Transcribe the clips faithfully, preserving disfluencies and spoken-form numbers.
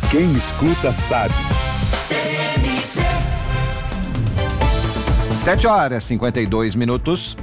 Quem escuta sabe. sete horas e cinquenta e dois minutos.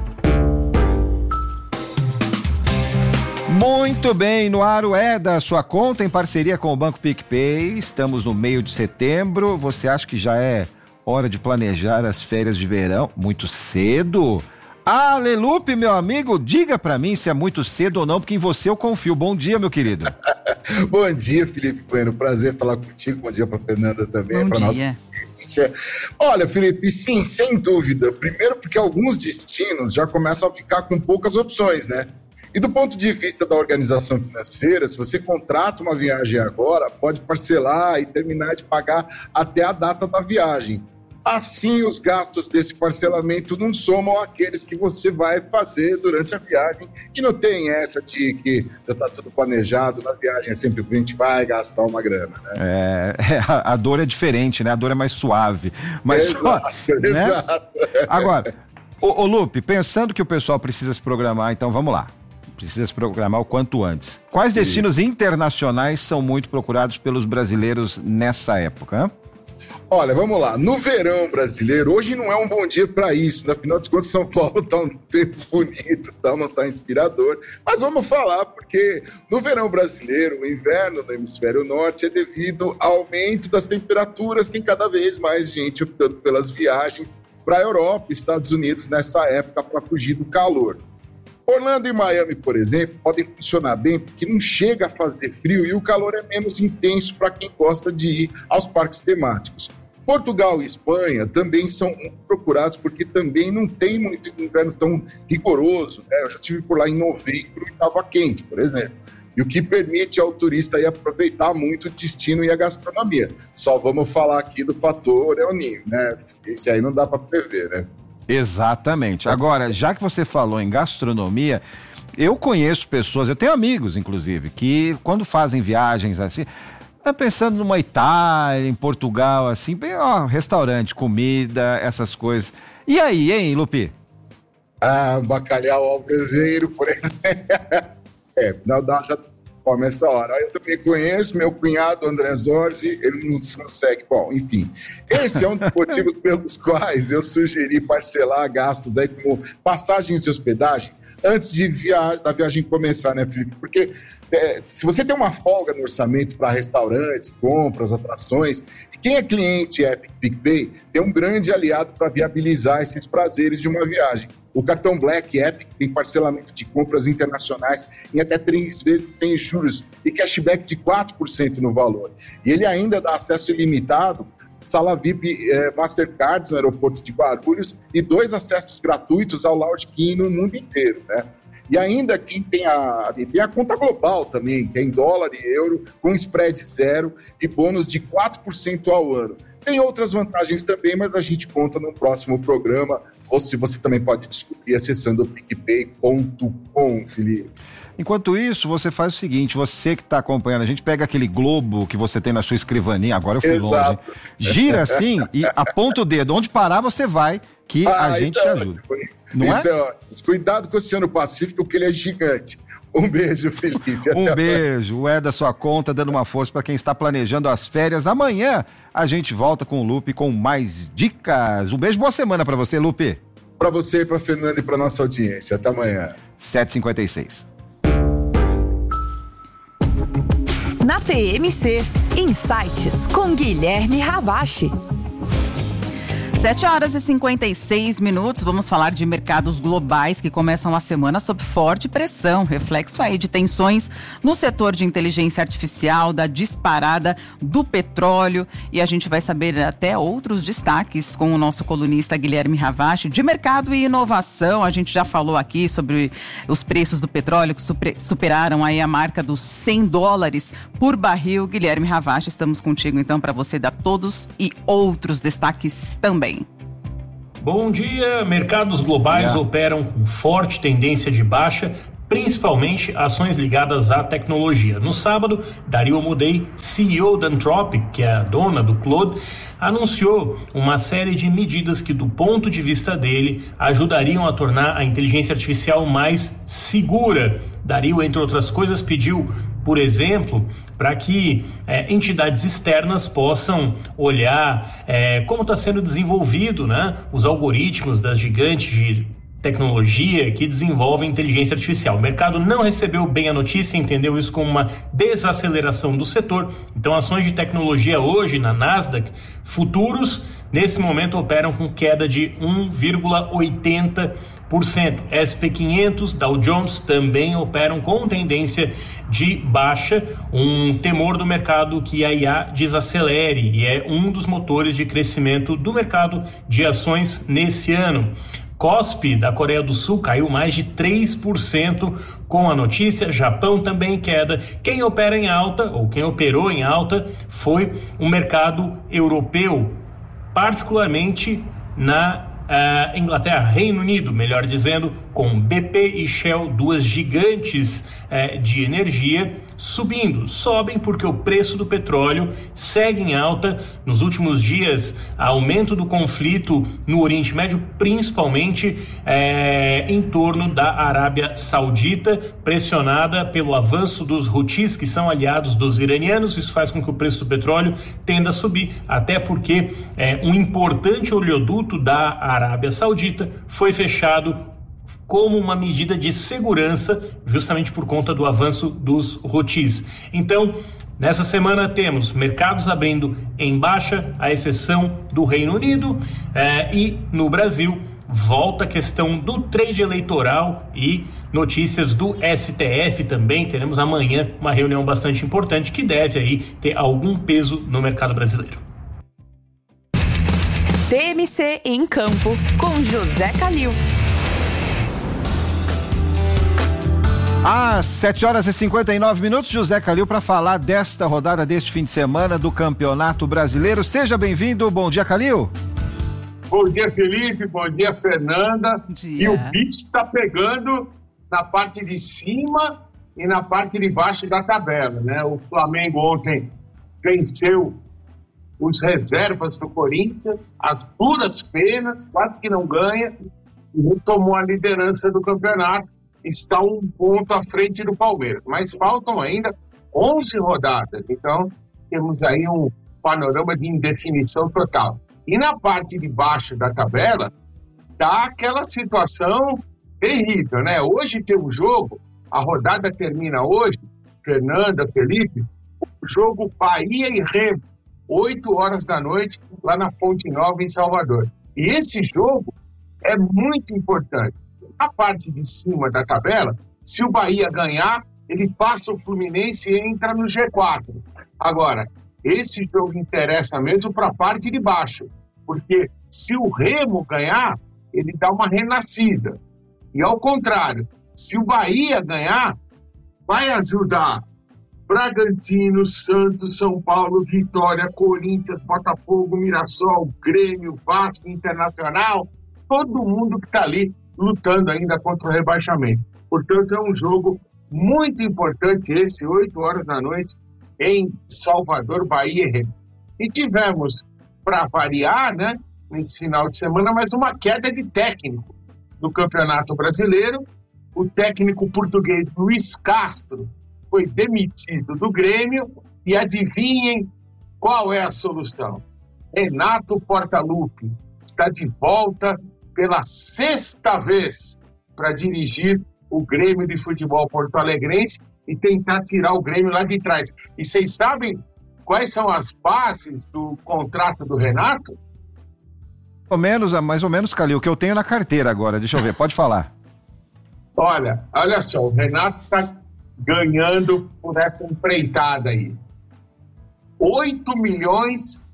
Muito bem, no ar o É da Sua Conta, em parceria com o Banco PicPay. Estamos no meio de setembro. Você acha que já é hora de planejar as férias de verão? Muito cedo? Ah, Lelupe, meu amigo, diga pra mim se é muito cedo ou não, porque em você eu confio. Bom dia, meu querido. Bom dia, Felipe Bueno. Prazer falar contigo. Bom dia pra Fernanda também. Bom pra dia. Nossa audiência. Olha, Felipe, sim, sem dúvida. Primeiro porque alguns destinos já começam a ficar com poucas opções, né? E do ponto de vista da organização financeira, se você contrata uma viagem agora, pode parcelar e terminar de pagar até a data da viagem. Assim, os gastos desse parcelamento não somam aqueles que você vai fazer durante a viagem. E não tem essa de que já está tudo planejado na viagem, é sempre que a gente vai gastar uma grana, né? É, a, a dor é diferente, né? A dor é mais suave. Mas Exato, só, né? exato. Agora, ô, ô Lupe, pensando que o pessoal precisa se programar, então vamos lá. Precisa se programar o quanto antes. Quais destinos Sim. internacionais são muito procurados pelos brasileiros nessa época? Hein? Olha, vamos lá. No verão brasileiro, hoje não é um bom dia para isso. Né? Afinal de contas, São Paulo está um tempo bonito, tá? Não está inspirador. Mas vamos falar, porque no verão brasileiro, o inverno no hemisfério norte é devido ao aumento das temperaturas. Tem cada vez mais gente optando pelas viagens para a Europa e Estados Unidos nessa época para fugir do calor. Orlando e Miami, por exemplo, podem funcionar bem porque não chega a fazer frio e o calor é menos intenso para quem gosta de ir aos parques temáticos. Portugal e Espanha também são muito procurados porque também não tem muito inverno tão rigoroso, né? Eu já estive por lá em novembro e estava quente, por exemplo. E o que permite ao turista aí aproveitar muito o destino e a gastronomia. Só vamos falar aqui do fator El Niño, né? Esse aí não dá para prever, né? Exatamente. Agora, já que você falou em gastronomia, eu conheço pessoas, eu tenho amigos, inclusive, que quando fazem viagens assim, pensando numa Itália, em Portugal, assim, bem, ó, restaurante, comida, essas coisas. E aí, hein, Lupi? Ah, bacalhau ao braseiro, por exemplo. É, não dá, já começa a hora. Eu também conheço meu cunhado, André Zorzi, ele não consegue. Bom, enfim, esse é um dos motivos pelos quais eu sugeri parcelar gastos aí como passagens de hospedagem antes de via... da viagem começar, né, Felipe? Porque é, se você tem uma folga no orçamento para restaurantes, compras, atrações, quem é cliente Epic PicPay tem um grande aliado para viabilizar esses prazeres de uma viagem. O cartão Black Epic tem parcelamento de compras internacionais em até três vezes sem juros e cashback de quatro por cento no valor. E ele ainda dá acesso ilimitado, sala V I P eh, Mastercards no aeroporto de Guarulhos e dois acessos gratuitos ao Lounge King no mundo inteiro, né? E ainda quem tem a, tem a conta global também, que é em dólar e euro, com spread zero e bônus de quatro por cento ao ano. Tem outras vantagens também, mas a gente conta no próximo programa, ou se você também pode descobrir acessando o picpay ponto com, Felipe. Enquanto isso, você faz o seguinte, você que está acompanhando, a gente pega aquele globo que você tem na sua escrivaninha, agora eu fui Exato. longe, gira assim e aponta o dedo, onde parar você vai, que ah, a gente então, te ajuda. Não isso é? é ótimo. Cuidado com o Oceano Pacífico, porque ele é gigante. Um beijo, Felipe. Um beijo, o É da Sua Conta, dando uma força para quem está planejando as férias. Amanhã a gente volta com o Lupe com mais dicas. Um beijo, boa semana para você, Lupe. Para você, para Fernanda e para nossa audiência. Até amanhã. sete e cinquenta e seis. Na T M C, Insights com Guilherme Ravache. sete horas e cinquenta e seis minutos, vamos falar de mercados globais que começam a semana sob forte pressão, reflexo aí de tensões no setor de inteligência artificial, da disparada do petróleo, e a gente vai saber até outros destaques com o nosso colunista Guilherme Ravache. De mercado e inovação, a gente já falou aqui sobre os preços do petróleo que super, superaram aí a marca dos cem dólares por barril. Guilherme Ravache, estamos contigo então para você dar todos e outros destaques também. Bom dia, mercados globais yeah. operam com forte tendência de baixa, principalmente ações ligadas à tecnologia. No sábado, Dario Amodei, C E O da Anthropic, que é a dona do Claude, anunciou uma série de medidas que, do ponto de vista dele, ajudariam a tornar a inteligência artificial mais segura. Dario, entre outras coisas, pediu, por exemplo, para que é, entidades externas possam olhar é, como está sendo desenvolvido, né, os algoritmos das gigantes de tecnologia que desenvolvem inteligência artificial. O mercado não recebeu bem a notícia, entendeu isso como uma desaceleração do setor. Então, ações de tecnologia hoje na Nasdaq, futuros, nesse momento operam com queda de um vírgula oitenta por cento. S e P quinhentos, Dow Jones também operam com tendência de baixa, um temor do mercado que a I A desacelere, e é um dos motores de crescimento do mercado de ações nesse ano. C O S P da Coreia do Sul caiu mais de três por cento com a notícia. Japão também queda. Quem opera em alta, ou quem operou em alta, foi o mercado europeu, particularmente na uh, Inglaterra, Reino Unido, melhor dizendo, com B P e Shell, duas gigantes uh, de energia, subindo. Sobem porque o preço do petróleo segue em alta. Nos últimos dias, aumento do conflito no Oriente Médio, principalmente é, em torno da Arábia Saudita, pressionada pelo avanço dos Houthis, que são aliados dos iranianos. Isso faz com que o preço do petróleo tenda a subir, até porque é, um importante oleoduto da Arábia Saudita foi fechado como uma medida de segurança, justamente por conta do avanço dos Houthis. Então, nessa semana temos mercados abrindo em baixa, à exceção do Reino Unido, eh, e no Brasil volta a questão do trade eleitoral e notícias do S T F também. Teremos amanhã uma reunião bastante importante que deve aí ter algum peso no mercado brasileiro. T M C em Campo, com José Calil. Às sete horas e cinquenta e nove minutos, José Calil para falar desta rodada deste fim de semana do Campeonato Brasileiro. Seja bem-vindo, bom dia, Calil. Bom dia, Felipe, bom dia, Fernanda. Bom dia. E o bicho está pegando na parte de cima e na parte de baixo da tabela, né? O Flamengo ontem venceu os reservas do Corinthians, as duras penas, quase que não ganha, e tomou a liderança do campeonato. Está um ponto à frente do Palmeiras, mas faltam ainda onze rodadas, então temos aí um panorama de indefinição total. E na parte de baixo da tabela, está aquela situação terrível, né? Hoje tem um jogo, a rodada termina hoje, Fernanda, Felipe, o jogo Bahia e Remo, oito horas da noite, lá na Fonte Nova, em Salvador. E esse jogo é muito importante. A parte de cima da tabela, se o Bahia ganhar, ele passa o Fluminense e entra no G quatro. Agora, esse jogo interessa mesmo para a parte de baixo, porque se o Remo ganhar, ele dá uma renascida. E ao contrário, se o Bahia ganhar, vai ajudar Bragantino, Santos, São Paulo, Vitória, Corinthians, Botafogo, Mirassol, Grêmio, Vasco, Internacional, todo mundo que está ali lutando ainda contra o rebaixamento. Portanto, é um jogo muito importante esse, oito horas da noite, em Salvador, Bahia e Remo. E tivemos, para variar, né, nesse final de semana, mais uma queda de técnico do Campeonato Brasileiro. O técnico português Luiz Castro foi demitido do Grêmio e adivinhem qual é a solução. Renato Portaluppi está de volta pela sexta vez para dirigir o Grêmio de Futebol porto-alegrense e tentar tirar o Grêmio lá de trás. E vocês sabem quais são as bases do contrato do Renato? Mais ou menos, mais ou menos, Calil, o que eu tenho na carteira agora, deixa eu ver, pode falar. Olha, olha só, o Renato está ganhando por essa empreitada aí. oito milhões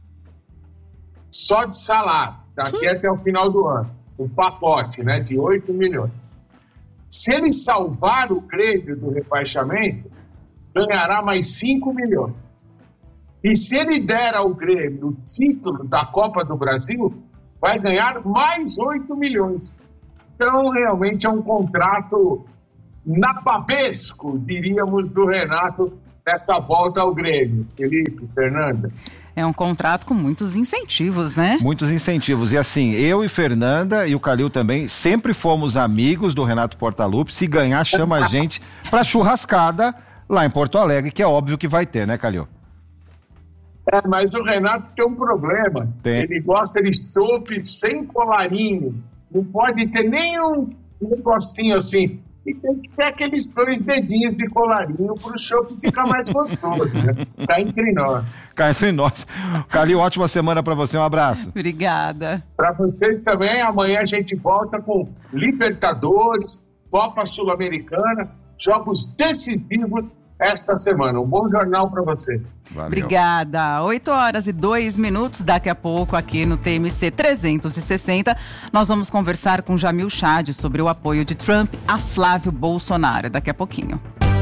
só de salário, daqui até o final do ano. Um pacote, né, de oito milhões. Se ele salvar o Grêmio do rebaixamento, ganhará mais cinco milhões. E se ele der ao Grêmio o título da Copa do Brasil, vai ganhar mais oito milhões. Então, realmente é um contrato napabesco, diríamos, do Renato nessa volta ao Grêmio. Felipe, Fernanda. É um contrato com muitos incentivos, né? Muitos incentivos. E assim, eu e Fernanda e o Calil também sempre fomos amigos do Renato Portaluppi. Se ganhar, chama a gente pra churrascada lá em Porto Alegre, que é óbvio que vai ter, né, Calil? É, mas o Renato tem um problema. Tem. Ele gosta de chopp sem colarinho. Não pode ter nenhum negocinho assim. E tem que ter aqueles dois dedinhos de colarinho para o chopp ficar mais gostoso, né? Tá entre nós. Cá entre nós. Calil, ótima semana para você. Um abraço. Obrigada. Para vocês também. Amanhã a gente volta com Libertadores, Copa Sul-Americana, jogos decisivos esta semana. Um bom jornal para você. Valeu. Obrigada. oito horas e dois minutos. Daqui a pouco, aqui no T M C trezentos e sessenta, nós vamos conversar com Jamil Chad sobre o apoio de Trump a Flávio Bolsonaro. Daqui a pouquinho.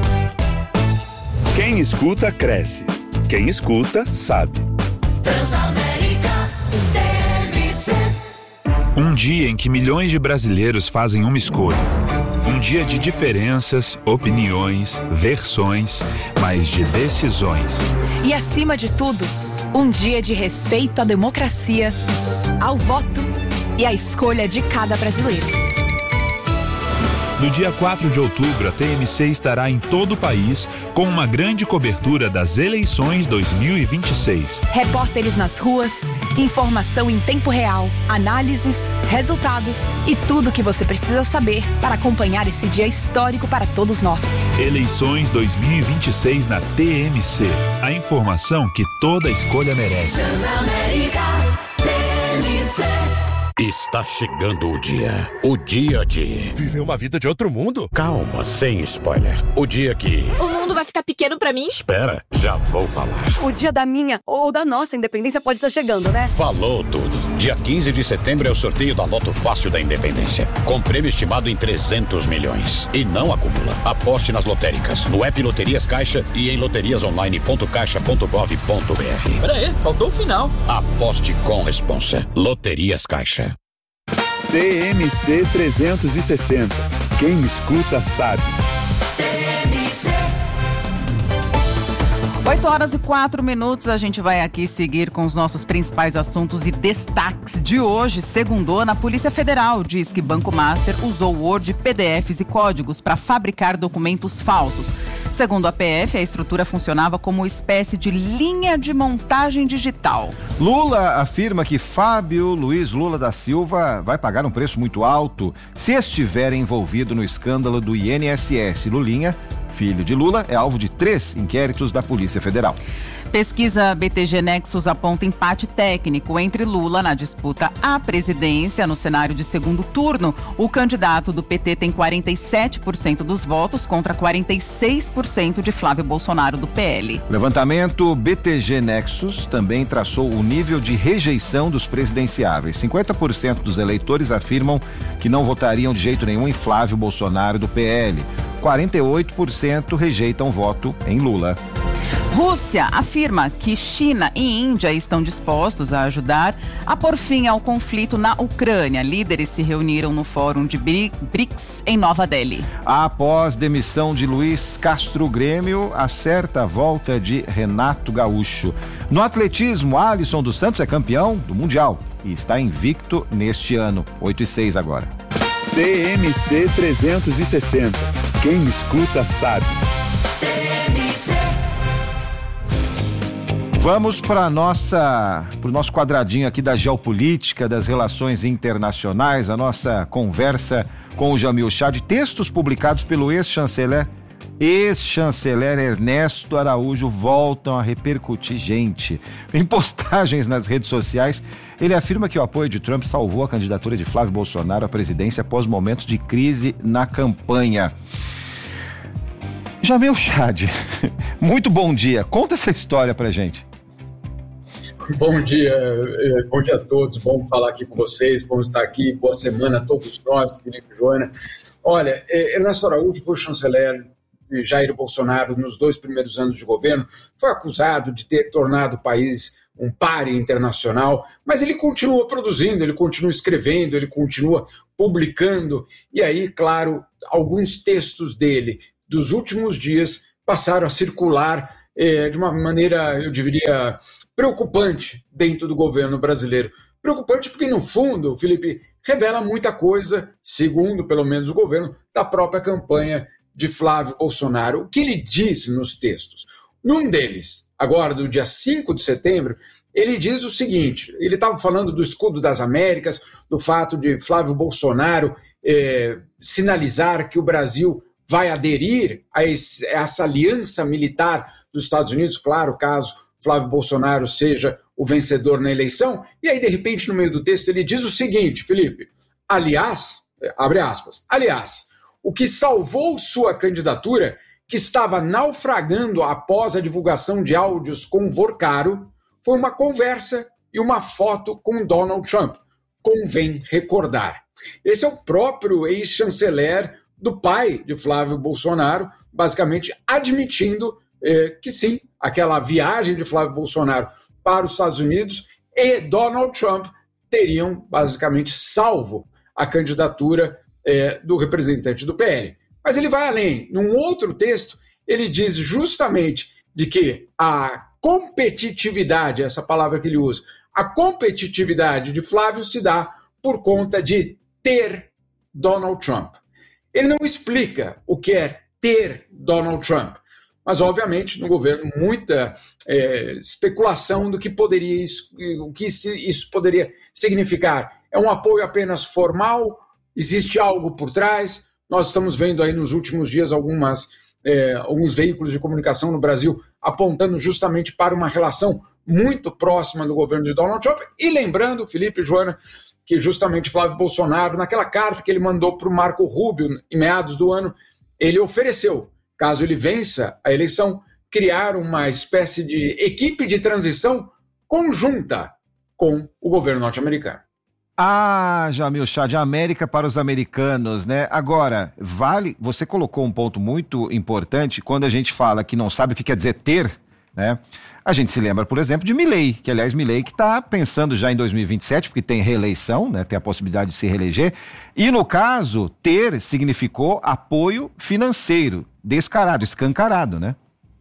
Quem escuta, cresce. Quem escuta, sabe. Transamérica T M C. Um dia em que milhões de brasileiros fazem uma escolha. Um dia de diferenças, opiniões, versões, mas de decisões. E acima de tudo, um dia de respeito à democracia, ao voto e à escolha de cada brasileiro. No dia quatro de outubro, a T M C estará em todo o país com uma grande cobertura das eleições dois mil e vinte e seis. Repórteres nas ruas, informação em tempo real, análises, resultados e tudo o que você precisa saber para acompanhar esse dia histórico para todos nós. Eleições dois mil e vinte e seis na T M C. A informação que toda escolha merece. Transamérica T M C. Está chegando o dia. O dia de... viver uma vida de outro mundo? Calma, sem spoiler. O dia que... o mundo vai ficar pequeno pra mim? Espera, já vou falar. O dia da minha ou da nossa independência pode estar chegando, né? Falou tudo. Dia quinze de setembro é o sorteio da Loto Fácil da Independência. Com prêmio estimado em trezentos milhões. E não acumula. Aposte nas lotéricas, no app Loterias Caixa e em loterias online ponto caixa ponto gov ponto br. Pera aí, faltou o final. Aposte com responsa. Loterias Caixa. T M C trezentos e sessenta. Quem escuta sabe. oito horas e quatro minutos, a gente vai aqui seguir com os nossos principais assuntos e destaques de hoje. Segundona, a Polícia Federal diz que Banco Master usou Word, P D Fs e códigos para fabricar documentos falsos. Segundo a P F, a estrutura funcionava como espécie de linha de montagem digital. Lula afirma que Fábio Luiz Lula da Silva vai pagar um preço muito alto se estiver envolvido no escândalo do I N S S. Lulinha, filho de Lula, é alvo de três inquéritos da Polícia Federal. Pesquisa B T G Nexus aponta empate técnico entre Lula na disputa à presidência no cenário de segundo turno. O candidato do P T tem quarenta e sete por cento dos votos contra quarenta e seis por cento de Flávio Bolsonaro do P L. O levantamento B T G Nexus também traçou o nível de rejeição dos presidenciáveis. cinquenta por cento dos eleitores afirmam que não votariam de jeito nenhum em Flávio Bolsonaro do P L. quarenta e oito por cento rejeitam voto em Lula. Rússia afirma que China e Índia estão dispostos a ajudar a pôr fim ao conflito na Ucrânia. Líderes se reuniram no fórum de B R I C S em Nova Delhi. Após demissão de Luiz Castro, Grêmio acerta a volta de Renato Gaúcho. No atletismo, Alisson dos Santos é campeão do Mundial e está invicto neste ano. oito e seis agora. T M C trezentos e sessenta. Quem escuta sabe. Vamos para nossa, para o nosso quadradinho aqui da geopolítica, das relações internacionais, a nossa conversa com o Jamil Chad, textos publicados pelo ex-chanceler, ex-chanceler Ernesto Araújo voltam a repercutir, gente. Em postagens nas redes sociais, ele afirma que o apoio de Trump salvou a candidatura de Flávio Bolsonaro à presidência após momentos de crise na campanha. Jamil Chad, muito bom dia. Conta essa história pra gente. Bom dia, bom dia a todos, bom falar aqui com vocês, bom estar aqui, boa semana a todos nós, Felipe e Joana. Olha, Ernesto Araújo foi o chanceler de Jair Bolsonaro nos dois primeiros anos de governo, foi acusado de ter tornado o país um páreo internacional, mas ele continua produzindo, ele continua escrevendo, ele continua publicando, e aí, claro, alguns textos dele dos últimos dias passaram a circular eh, de uma maneira, eu diria, preocupante dentro do governo brasileiro. Preocupante porque, no fundo, Felipe, revela muita coisa, segundo, pelo menos, o governo, da própria campanha de Flávio Bolsonaro. O que ele diz nos textos? Num deles, agora do dia cinco de setembro, ele diz o seguinte, ele estava falando do escudo das Américas, do fato de Flávio Bolsonaro eh, sinalizar que o Brasil vai aderir a, esse, a essa aliança militar dos Estados Unidos, claro, caso Flávio Bolsonaro seja o vencedor na eleição, e aí, de repente, no meio do texto, ele diz o seguinte, Felipe, aliás, abre aspas, aliás, o que salvou sua candidatura, que estava naufragando após a divulgação de áudios com Vorcaro, foi uma conversa e uma foto com Donald Trump. Convém recordar. Esse é o próprio ex-chanceler do pai de Flávio Bolsonaro, basicamente admitindo eh, que sim, aquela viagem de Flávio Bolsonaro para os Estados Unidos e Donald Trump teriam basicamente salvo a candidatura eh, do representante do P L. Mas ele vai além. Num outro texto, ele diz justamente de que a competitividade, essa palavra que ele usa, a competitividade de Flávio se dá por conta de ter Donald Trump. Ele não explica o que é ter Donald Trump, mas, obviamente, no governo, muita é, especulação do que poderia isso, o que isso poderia significar. É um apoio apenas formal? Existe algo por trás? Nós estamos vendo aí nos últimos dias algumas, é, alguns veículos de comunicação no Brasil apontando justamente para uma relação muito próxima do governo de Donald Trump. E lembrando, Felipe e Joana, que justamente Flávio Bolsonaro, naquela carta que ele mandou para o Marco Rubio em meados do ano, ele ofereceu, caso ele vença a eleição, criar uma espécie de equipe de transição conjunta com o governo norte-americano. Ah, Jamil Chad, de América para os americanos, né? Agora, vale, você colocou um ponto muito importante quando a gente fala que não sabe o que quer dizer ter, né? A gente se lembra, por exemplo, de Milei, que aliás Milei que está pensando já em dois mil e vinte e sete, porque tem reeleição, né? Tem a possibilidade de se reeleger, e no caso, ter significou apoio financeiro, descarado, escancarado, né?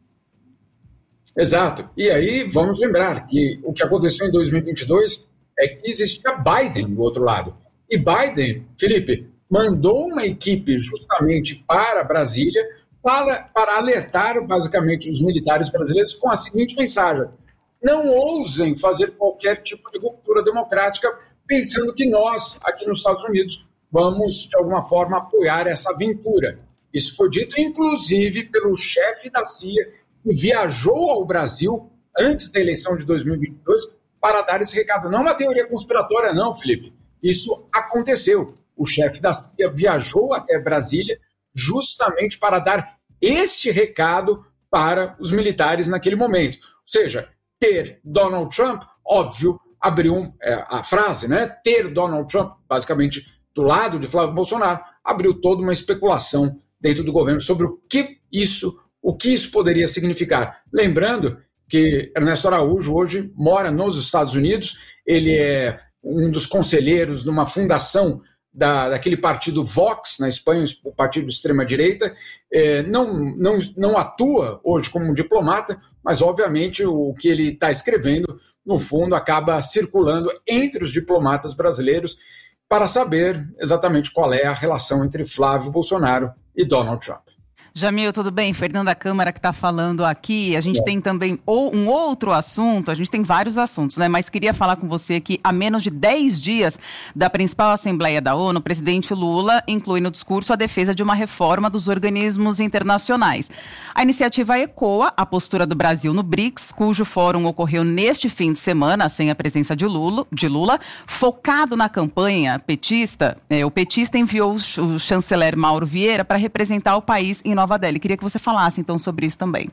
Exato, e aí vamos lembrar que o que aconteceu em dois mil e vinte e dois é que existia Biden do outro lado. E Biden, Felipe, mandou uma equipe justamente para Brasília para, para alertar, basicamente, os militares brasileiros com a seguinte mensagem: não ousem fazer qualquer tipo de ruptura democrática pensando que nós, aqui nos Estados Unidos, vamos, de alguma forma, apoiar essa aventura. Isso foi dito, inclusive, pelo chefe da C I A, que viajou ao Brasil antes da eleição de dois mil e vinte e dois para dar esse recado. Não uma teoria conspiratória, não, Felipe. Isso aconteceu. O chefe da C I A viajou até Brasília justamente para dar este recado para os militares naquele momento. Ou seja, ter Donald Trump, óbvio, abriu é, a frase, né? Ter Donald Trump, basicamente, do lado de Flávio Bolsonaro, abriu toda uma especulação dentro do governo sobre o que isso, o que isso poderia significar. Lembrando que Ernesto Araújo hoje mora nos Estados Unidos, ele é um dos conselheiros de uma fundação da, daquele partido Vox, na Espanha, o partido de extrema-direita, é, não, não, não atua hoje como um diplomata, mas, obviamente, o que ele está escrevendo, no fundo, acaba circulando entre os diplomatas brasileiros para saber exatamente qual é a relação entre Flávio Bolsonaro e Donald Trump. Jamil, tudo bem? Fernanda Câmara que está falando aqui. A gente é. tem também um outro assunto, a gente tem vários assuntos, né? Mas queria falar com você que há menos de dez dias da principal Assembleia da ONU, o presidente Lula inclui no discurso a defesa de uma reforma dos organismos internacionais. A iniciativa ecoa a postura do Brasil no BRICS, cujo fórum ocorreu neste fim de semana, sem a presença de Lula, de Lula focado na campanha petista. É, o petista enviou o chanceler Mauro Vieira para representar o país em Nova Nova Delhi. Queria que você falasse, então, sobre isso também.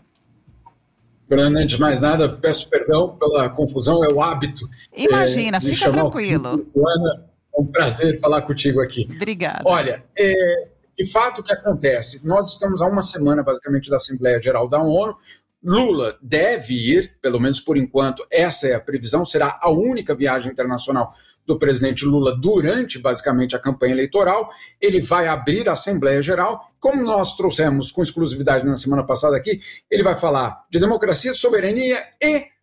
Fernanda, antes de mais nada, peço perdão pela confusão, é o hábito. Imagina, é, fica tranquilo. Ana, é um prazer falar contigo aqui. Obrigada. Olha, é, de fato, o que acontece? Nós estamos há uma semana, basicamente, da Assembleia Geral da ONU, Lula deve ir, pelo menos por enquanto, essa é a previsão, será a única viagem internacional do presidente Lula durante, basicamente, a campanha eleitoral. Ele vai abrir a Assembleia Geral, como nós trouxemos com exclusividade na semana passada aqui, ele vai falar de democracia, soberania e